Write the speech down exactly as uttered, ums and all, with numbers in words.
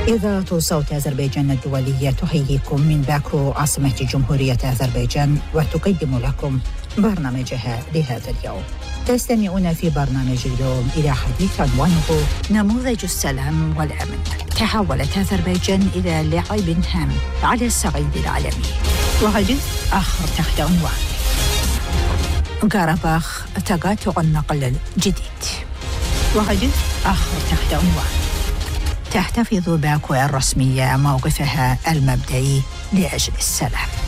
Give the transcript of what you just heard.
إذاعة صوت أذربيجان الدولية تحييكم من باكو عاصمة جمهورية أذربيجان وتقدم لكم برنامجها لهذا اليوم. تستمعون في برنامج اليوم إلى حديث عنوانه نموذج السلام والأمن. تحولت أذربيجان إلى لاعب هام على الصعيد العالمي. وحديث آخر تحت عنوان قرباخ تقاطع النقل الجديد. وحديث آخر تحت عنوان تحتفظ باكو الرسمية موقفها المبدئي لأجل السلام.